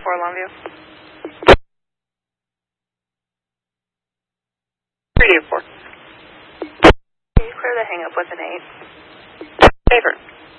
Longview. 384. Can you clear the hang up with an 8? Favor.